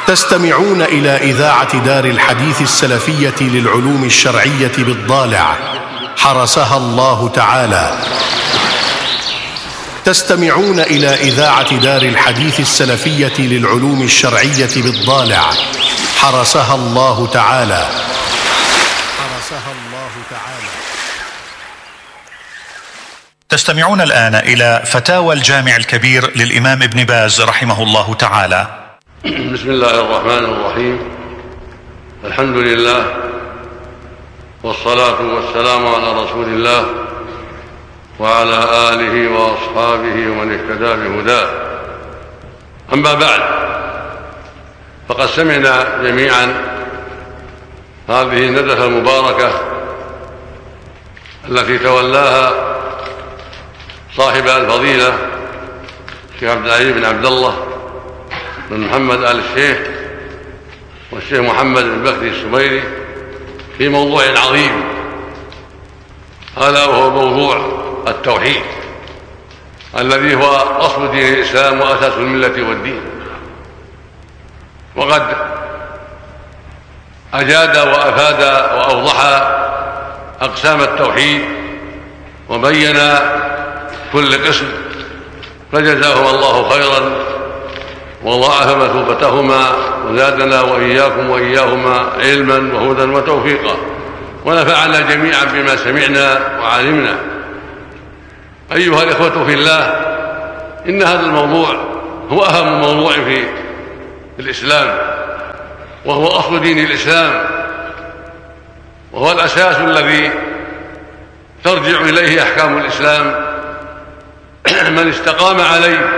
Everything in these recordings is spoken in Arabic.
تستمعون إلى إذاعة دار الحديث السلفية للعلوم الشرعية بالضالع حرسها الله تعالى. تستمعون إلى إذاعة دار الحديث السلفية للعلوم الشرعية بالضالع حرسها الله تعالى. حرسها الله تعالى. تستمعون الآن إلى فتاوى الجامع الكبير للإمام ابن باز رحمه الله تعالى. بسم الله الرحمن الرحيم. الحمد لله والصلاة والسلام على رسول الله وعلى آله وأصحابه ومن اهتدى بهداه. أما بعد، فقد سمعنا جميعا هذه الندوة المباركة التي تولاها صاحب الفضيلة الشيخ عبد العزيز بن عبد الله بن محمد آل الشيخ والشيخ محمد بن بكري السبيري في موضوع عظيم، ألا وهو موضوع التوحيد الذي هو أصل دين الإسلام وأساس الملة والدين. وقد أجاد وأفاد وأوضح أقسام التوحيد وبين كل قسم، فجزاهما الله خيرا وضاعف مثوبتهما وزادنا وإياكم وإياهما علما وهدى وتوفيقا، ونفعنا جميعا بما سمعنا وعلمنا. أيها الإخوة في الله، إن هذا الموضوع هو أهم موضوع في الإسلام، وهو أصل دين الإسلام، وهو الأساس الذي ترجع إليه أحكام الإسلام. من استقام عليه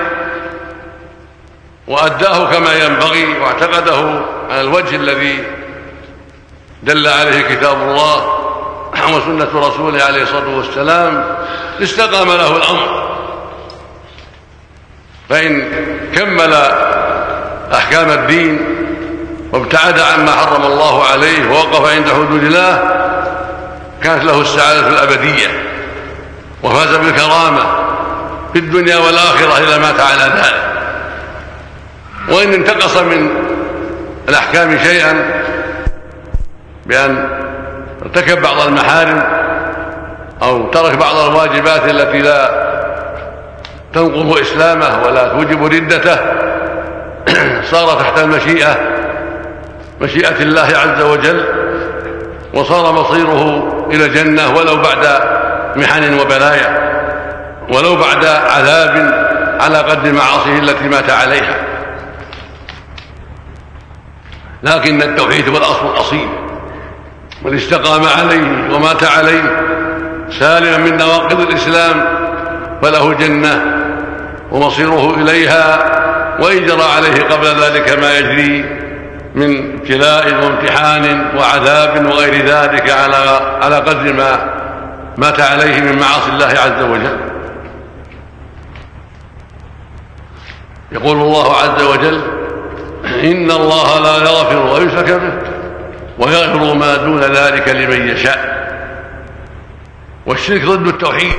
وأداه كما ينبغي واعتقده على الوجه الذي دل عليه كتاب الله وسنة رسوله عليه الصلاة والسلام استقام له الأمر. فإن كمل أحكام الدين وابتعد عما حرم الله عليه ووقف عند حدود الله كانت له السعادة الأبدية وفاز بالكرامة في الدنيا والآخرة إذا مات على ذلك. وإن انتقص من الأحكام شيئا بأن ارتكب بعض المحارم أو ترك بعض الواجبات التي لا تنقض إسلامه ولا توجب ردته، صار تحت مشيئة الله عز وجل، وصار مصيره إلى الجنة ولو بعد محن وبلايا، ولو بعد عذاب على قدر معاصيه التي مات عليها. لكن التوحيد هو الأصل الأصيل، من استقام عليه ومات عليه سالما من نواقض الإسلام فله جنة ومصيره إليها، وإن جرى عليه قبل ذلك ما يجري من ابتلاء وامتحان وعذاب وغير ذلك على قدر ما مات عليه من معاصي الله عز وجل. يقول الله عز وجل: إن الله لا يغفر أن يشرك به ويغفر ما دون ذلك لمن يشاء. والشرك ضد التوحيد،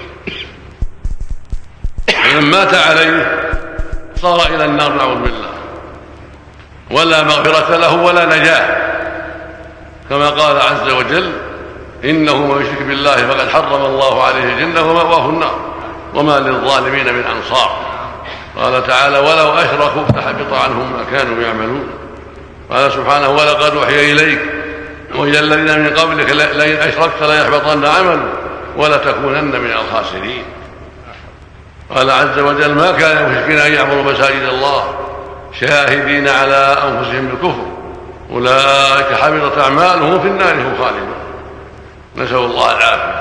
ومن مات عليه صار إلى النار نعوذ بالله، ولا مغفرة له ولا نجاة، كما قال عز وجل: إنه من يشرك بالله فقد حرم الله عليه الجنة ومأواه النار وما للظالمين من أنصار. قال تعالى: ولو أشركوا لحبط عنهم ما كانوا يعملون. قال سبحانه: ولقد أوحي إليك وإلى الذين من قبلك لئن أشركت ليحبطن عملك ولتكونن من الخاسرين. قال عز وجل: ما كان المشركين أن يعمروا مساجد الله شاهدين على أنفسهم بالكفر أولئك حبطت أعمالهم في النار هم خالدون. نسأل الله العافية.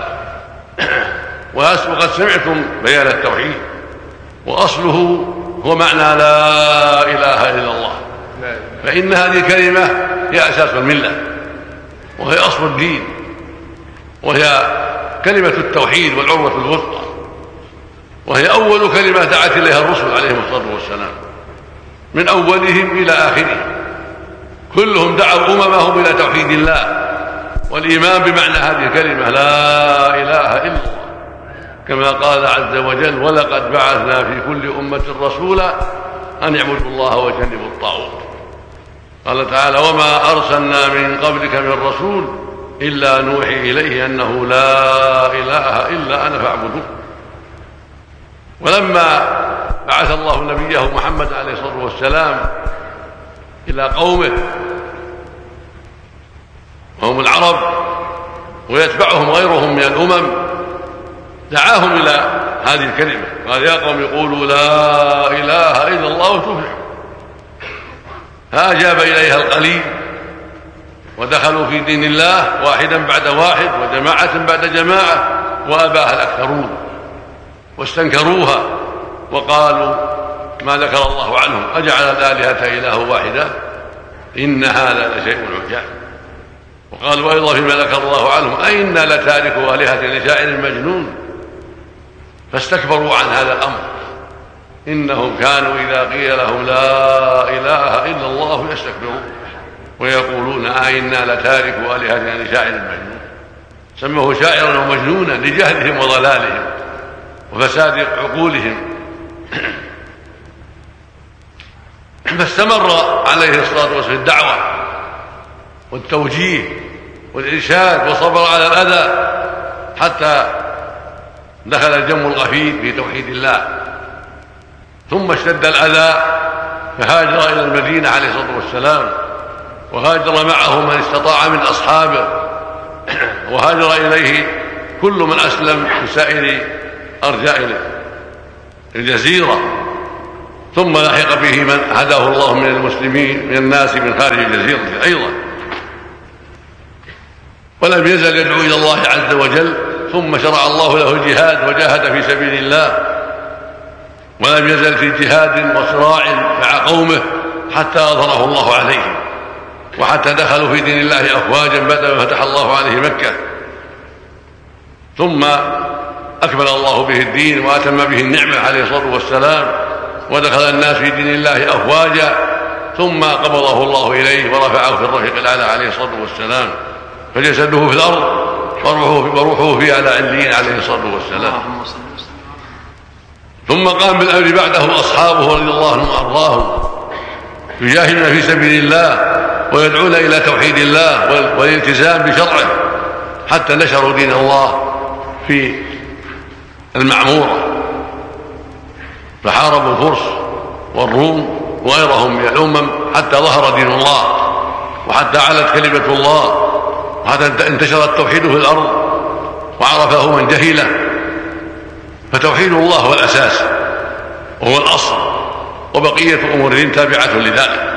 وقد سمعتم بيان التوحيد، وأصله هو معنى لا إله إلا الله، فإن هذه الكلمة هي أساس الملة وهي أصل الدين، وهي كلمة التوحيد والعروة الوثقى، وهي أول كلمة دعت إليها الرسل عليهم الصلاة والسلام من أولهم إلى آخرهم. كلهم دعوا أممهم إلى توحيد الله والإيمان بمعنى هذه الكلمة لا إله إلا الله، كما قال عز وجل: ولقد بعثنا في كل أمة رسولا أن اعبدوا الله واجتنبوا الطاغوت. قال تعالى: وما أرسلنا من قبلك من رسول إلا نوحي إليه أنه لا إله إلا أنا فاعبدوه. ولما بعث الله نبيه محمد عليه الصلاة والسلام إلى قومه وهم العرب ويتبعهم غيرهم من الأمم، دعاهم إلى هذه الكلمة، قال: يا قوم قولوا لا إله إلا الله تفلحوا. فأجاب إليها القليل ودخلوا في دين الله واحدا بعد واحد وجماعة بعد جماعة، وأباها الأكثرون واستنكروها وقالوا ما ذكر الله عنهم: أجعل الآلهة إله واحدا إن هذا لشيء عجاب. وقالوا أيضا فيما ذكر الله عنهم: أئنا لتاركوا آلهة لشاعر مجنون. فاستكبروا عن هذا الأمر، إنهم كانوا إذا قيل لهم لا إله إلا الله يستكبرون ويقولون أئنا لتاركوا آلهتنا لشاعر مجنون. سموه شاعرا ومجنونا لجهلهم وضلالهم وفساد عقولهم. فاستمر عليه الصلاة والسلام الدعوة والتوجيه والإرشاد وصبر على الأذى حتى دخل الجم الغفير في توحيد الله. ثم اشتد الأذى فهاجر إلى المدينة عليه الصلاة والسلام، وهاجر معه من استطاع من أصحابه، وهاجر إليه كل من أسلم في سائر أرجاء الجزيرة. ثم لحق به من هداه الله من المسلمين من الناس من خارج الجزيرة أيضا، ولم يزل يدعو إلى الله عز وجل. ثم شرع الله له الجهاد وجاهد في سبيل الله، ولم يزل في جهاد وصراع مع قومه حتى أظهره الله عليهم، وحتى دخلوا في دين الله أفواجا بعدما فتح الله عليه مكة. ثم أكمل الله به الدين وأتم به النعمة عليه الصلاة والسلام، ودخل الناس في دين الله أفواجا. ثم قبضه الله إليه ورفعه في الرفيق الأعلى عليه الصلاة والسلام، فجسده في الأرض وروحه في أعلى عليين عليه الصلاة والسلام. ثم قام بالأمر بعده أصحابه رضي الله عنهم وأرضاهم يجاهدون في سبيل الله ويدعون إلى توحيد الله والالتزام بشرعه، حتى نشروا دين الله في المعمورة، فحاربوا الفرس والروم وغيرهم من الأمم حتى ظهر دين الله وحتى علت كلمة الله وحتى انتشر التوحيد في الأرض وعرفه من جهله. فتوحيد الله هو الأساس وهو الأصل، وبقية أمور تابعة لذلك.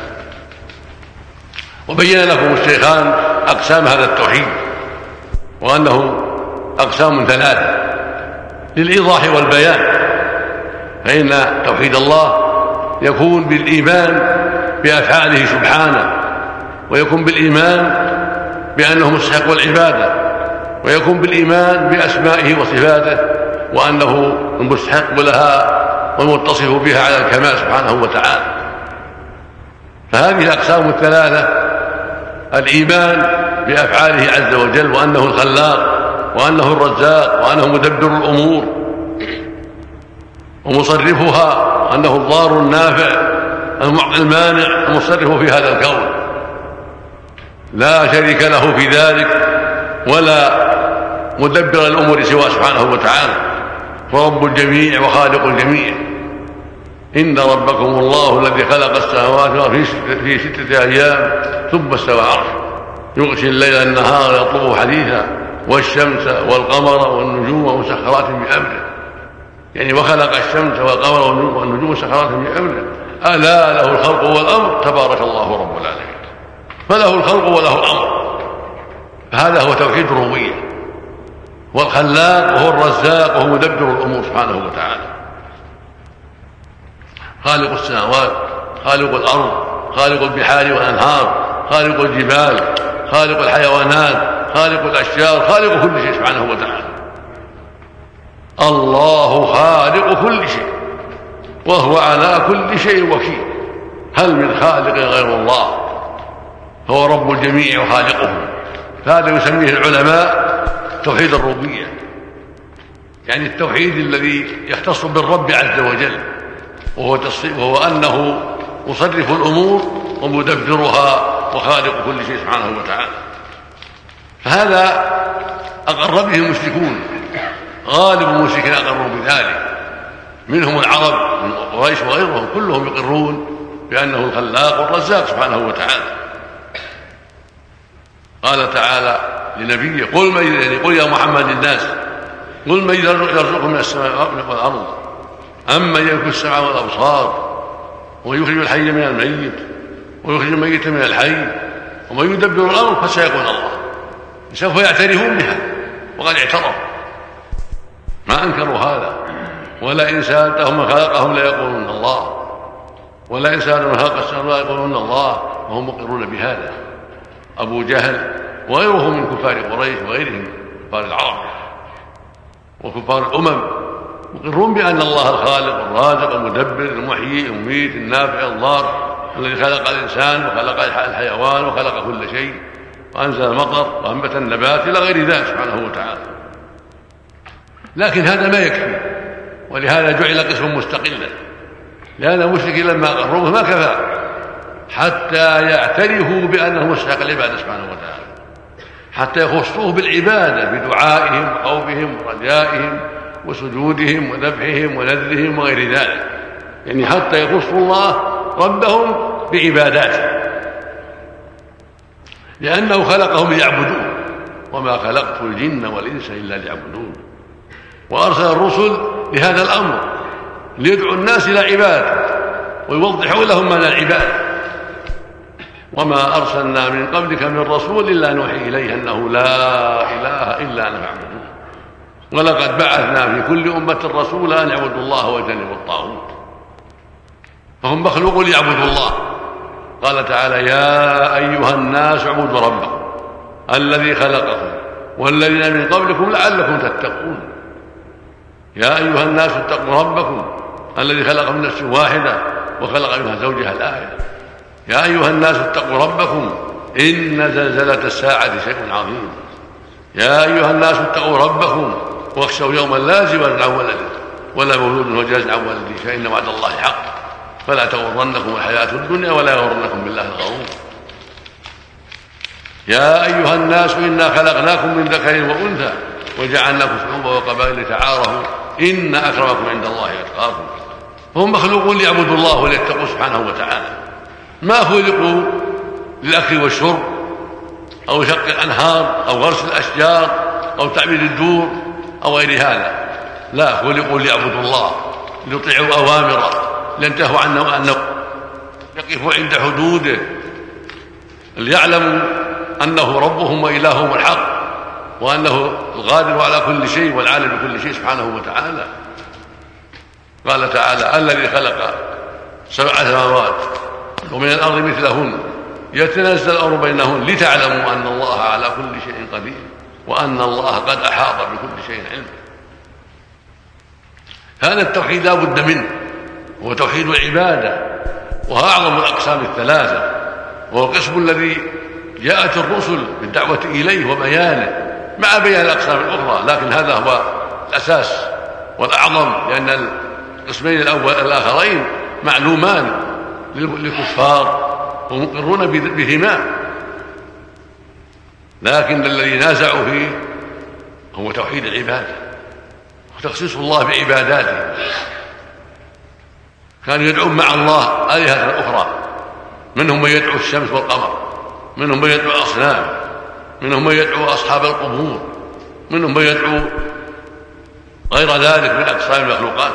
وبين لكم الشيخان أقسام هذا التوحيد، وأنه أقسام ثلاثة للإيضاح والبيان. فإن توحيد الله يكون بالإيمان بأفعاله سبحانه، ويكون بالإيمان بأنه مستحق العبادة، ويكون بالإيمان بأسمائه وصفاته وأنه المستحق لها والمتصف بها على الكمال سبحانه وتعالى. فهذه الأقسام الثلاثة: الإيمان بأفعاله عز وجل، وأنه الخلاق، وأنه الرزاق، وأنه مدبر الأمور ومصرفها، وأنه الضار النافع المعطي المانع المصرف في هذا الكون، لا شريك له في ذلك ولا مدبر الأمور سواه سبحانه وتعالى، فرب الجميع وخالق الجميع. إن ربكم الله الذي خلق السماوات في 6 أيام ثم استوى عرشه يغشي الليل النهار يطلبه حديثا والشمس والقمر والنجوم مسخرات بأمره. يعني وخلق الشمس والقمر والنجوم مسخرات بأمره، ألا له الخلق والأمر تبارك الله رب العالمين. فله الخلق وله الأمر، هذا هو توحيد الربوبية. والخلاق وهو الرزاق وهو مدبر الأمور سبحانه وتعالى، خالق السماوات، خالق الأرض، خالق البحار والأنهار، خالق الجبال، خالق الحيوانات، خالق الأشجار، خالق كل شيء سبحانه وتعالى. الله خالق كل شيء وهو على كل شيء وكيل، هل من خالق غير الله؟ هو رب الجميع وخالقهم. هذا يسميه العلماء توحيد الربوبية، يعني التوحيد الذي يختص بالرب عز وجل، وهو أنه مصرف الأمور ومدبرها وخالق كل شيء سبحانه وتعالى. فهذا أقر به المشركون، غالب المشركين أقروا بذلك، منهم العرب من قريش وغيرهم كلهم يقرون بأنه الخلاق والرزاق سبحانه وتعالى. قال تعالى لنبيه قل يا محمد للناس قل من يرزقكم من السماء والأرض أمن يملك السمع والأبصار ويخرج الحي من الميت ويخرج الميت من الحي ومن يدبر الأمر فسيقول الله. سوف يعترفون بها وقد اعترفوا، ما أنكروا هذا. ولئن سألتهم من خلقهم ليقولون الله، ولئن سألتهم من خلق السماء ليقولون الله، وهم مقرون بهذا. أبو جهل وغيره من كفار قريش وغيرهم كفار العرب وكفار الأمم مقرون بأن الله الخالق الرازق المدبر المحيي المميت النافع الضار، الذي خلق الإنسان وخلق الحيوان وخلق كل شيء وأنزل المطر وأنبت النبات إلى غير ذلك سبحانه وتعالى. لكن هذا ما يكفي، ولهذا جعل قسم مستقلا، لأن المشركين لما أقروه ما كفى حتى يعترفوا بأنه مستحق العبادة سبحانه وتعالى، حتى يخصوه بالعبادة بدعائهم وخوفهم ورجائهم وسجودهم وذبحهم ونذرهم وغير ذلك، يعني حتى يخصوا الله ربهم بعباداته، لأنه خلقهم ليعبدوه وما خلقت الجن والإنس إلا ليعبدون. وأرسل الرسل لهذا الأمر ليدعوا الناس إلى عبادته ويوضحوا لهم معنى العبادة. وما أرسلنا من قبلك من رسول إلا نوحي إليه أنه لا إله إلا أنا فاعبدون ولقد بعثنا في كل أمة رسولا أن يعبدوا الله واجتنبوا الطاغوت. فهم مخلوق ليعبدوا الله. قال تعالى يا أيها الناس اعبدوا ربكم الذي خلقكم والذين من قبلكم لعلكم تتقون. يا أيها الناس اتقوا ربكم الذي خلق من نفس واحدة وخلق منها زوجها الآية. يا أيها الناس اتقوا ربكم إن زلزلة الساعة شيء عظيم. يا أيها الناس اتقوا ربكم واخشوا يوما لا زوال عن ولده ولا مولود هو جاز عن ولده فإن وعد الله حق فلا تغرنكم الحياة الدنيا ولا يغرنكم بالله الغرور. يا أيها الناس إنا خلقناكم من ذكر وأنثى وجعلناكم شعوبا وقبائل لتعارفوا إن أكرمكم عند الله أتقاكم. فهم مخلوقون ليعبدوا الله وليتقوا سبحانه وتعالى، ما خلقوا للأكل والشرب أو شق الأنهار أو غرس الأشجار أو تعبيد الدور أو غير هذا، لا، خلقوا ليعبدوا الله ليطيعوا أوامره لينتهوا عنه أنه يقفوا عند حدوده ليعلموا أنه ربهم وإلههم الحق وأنه القادر على كل شيء والعالم بكل شيء سبحانه وتعالى. قال تعالى الذي خلق 7 سماوات ومن الأرض مثلهن يتنزل الأمر بينهن لتعلموا أن الله على كل شيء قدير وأن الله قد أحاط بكل شيء علما. هذا التوحيد لا بد منه، هو توحيد العبادة، وهو أعظم الأقسام الثلاثة، وهو القسم الذي جاءت الرسل بالدعوة إليه وبيانه مع بيان الأقسام الأخرى، لكن هذا هو الأساس والأعظم، لأن القسمين الآخرين معلومان للكفار ومقرون بهما، لكن الذي نازعوا فيه هو توحيد العبادة وتخصيص الله بعباداته. كانوا يدعون مع الله آلهة أخرى، منهم من يدعو الشمس والقمر، منهم من يدعو الأصنام، منهم من يدعو أصحاب القبور، منهم من يدعو غير ذلك من أقسام المخلوقات.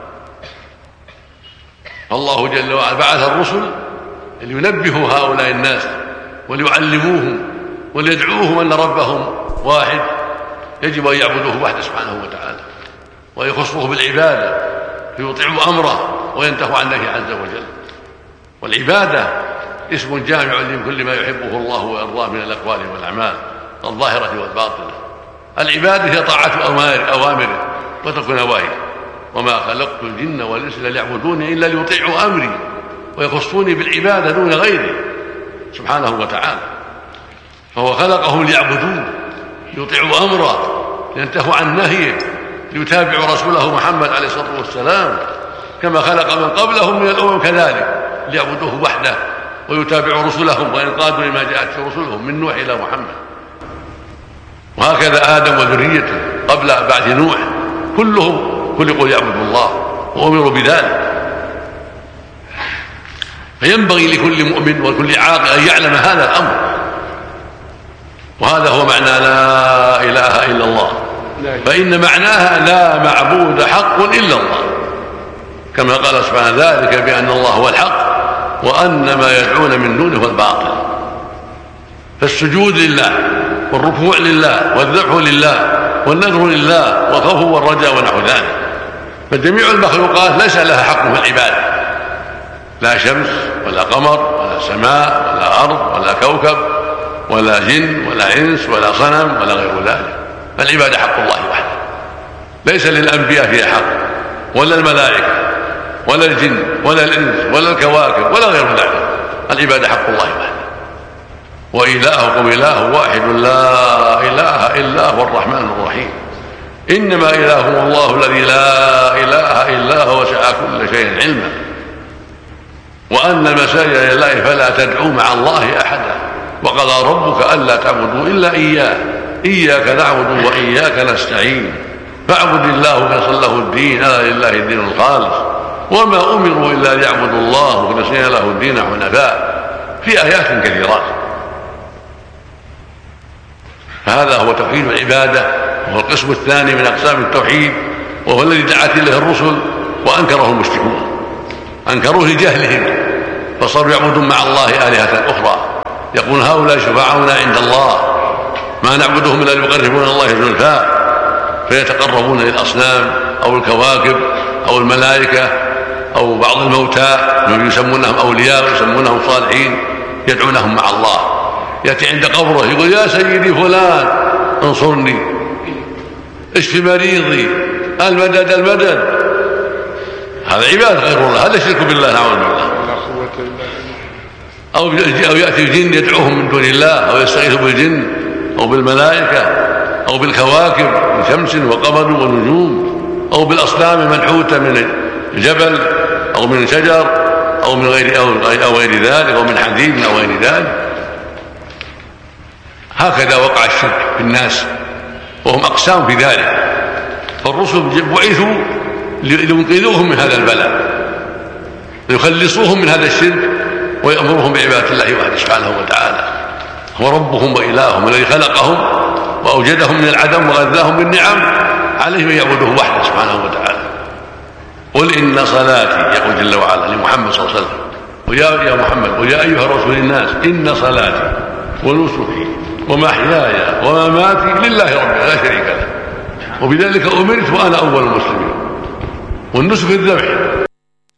الله جل وعلا بعث الرسل لينبهوا هؤلاء الناس وليعلموهم وليدعوهم أن ربهم واحد يجب أن يعبدوه وحده سبحانه وتعالى ويخصوه بالعبادة ليطيعوا أمره وينتهوا عن نهيه عز وجل. والعبادة اسم جامع لكل ما يحبه الله ويرضاه من الأقوال والأعمال الظاهرة والباطنة. العبادة هي طاعة أوامره وترك نواهيه. وما خلقت الجن والإنس ليعبدوني إلا ليطيعوا أمري ويخصوني بالعبادة دون غيره سبحانه وتعالى. فهو خلقهم ليعبدوه ليطيعوا أمره لينتهوا عن نهيه ليتابعوا رسوله محمد عليه الصلاة والسلام، كما خلق من قبلهم من الأمم كذلك ليعبدوه وحده ويتابع رسلهم وينقادوا لما جاءت في رسلهم من نوح إلى محمد. وهكذا آدم وذريته قبل بعث نوح كلهم خلقوا ليعبدوا الله وأمروا بذلك. فينبغي لكل مؤمن وكل عاقل أن يعلم هذا الأمر، وهذا هو معنى لا إله إلا الله، فإن معناها لا معبود حق إلا الله، كما قال سبحانه ذلك بأن الله هو الحق وأن ما يدعون من دونه هو الباطل. فالسجود لله والركوع لله والذبح لله والنذر لله والخوف والرجاء ونحو ذلك. فجميع المخلوقات ليس لها حق في العبادة، لا شمس ولا قمر ولا سماء ولا أرض ولا كوكب ولا جن ولا إنس ولا صنم ولا غير ذلك. فالعبادة حق الله وحده، ليس للأنبياء فيها حق ولا الملائكة ولا الجن ولا الإنس ولا الكواكب ولا غير ذلك. العبادة حق الله وحده. وإلهكم إله واحد لا إله إلا هو الرحمن الرحيم. إنما إلهكم الله الذي لا إله إلا هو وسع كل شيء علما وأن المساجد لله فلا تدعوا مع الله أحدا وقضى ربك ألا تعبدوا إلا إياه إياك نعبد وإياك نستعين فاعبد الله مخلصا له الدين ألا لله الدين الخالص وما أمروا إلا ليعبدوا الله مخلصين له الدين حنفاء في آيات كثيرات. فهذا هو توحيد العبادة، وهو القسم الثاني من أقسام التوحيد، وهو الذي دعت إليه الرسل وأنكره المشركون، أنكروه لجهلهم فصاروا يعبدون مع الله آلهة أخرى، يقول هؤلاء شفعاؤنا عند الله ما نعبدهم إلا ليقربونا الله زلفى، فيتقربون للأصنام أو الكواكب أو الملائكة أو بعض الموتى يسمونهم أولياء ويسمونهم صالحين يدعونهم مع الله. يأتي عند قبره يقول يا سيدي فلان انصرني اشف مريضي المدد المدد. هذا عبادة غير الله، هذا شرك بالله نعوذ بالله. أو يأتي الجن يدعوهم من دون الله أو يستغيث بالجن أو بالملائكة أو بالكواكب من شمس وقمر ونجوم أو بالأصنام المنحوتة من جبل أو من شجر أو من غير ذلك أو من حديد أو غير ذلك. هكذا وقع الشرك في الناس وهم أقسام في ذلك، فالرسل بعثوا لينقذوهم من هذا البلاء ليخلصوهم من هذا الشرك ويأمرهم بعبادة الله وحده سبحانه وتعالى. هو ربهم وإلههم الذي خلقهم وأوجدهم من العدم وغذاهم بالنعم، عليهم أن يعبدوه وحده سبحانه وتعالى. قل إن صلاتي يقول جل وعلا لمحمد صلى الله عليه وسلم يا محمد ويا أيها الرسول الناس إن صلاتي ونسكي ومحياي ومماتي لله رب لا شريك له وبذلك أمرت وأنا أول المسلمين. والنسك الذبح